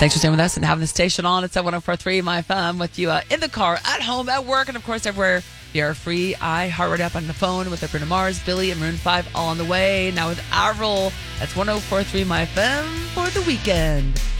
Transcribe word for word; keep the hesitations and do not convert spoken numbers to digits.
Thanks for staying with us and having the station on. It's at one oh four point three My F M with you uh, in the car, at home, at work, and of course everywhere via our free iHeartRadio app on the phone with Bruno Mars, Billy, and Maroon five all on the way. Now with Avril, that's one oh four point three My F M for the weekend.